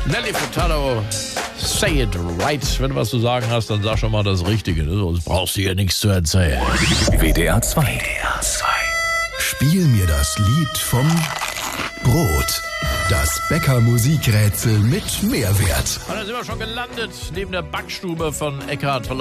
Nelly Furtado, say it right. Wenn du was zu sagen hast, dann sag schon mal das Richtige. Sonst brauchst du hier nichts zu erzählen. WDR 2. Spiel mir das Lied vom Brot. Das Bäcker-Musikrätsel mit Mehrwert. Und da sind wir schon gelandet, neben der Backstube von Eckhard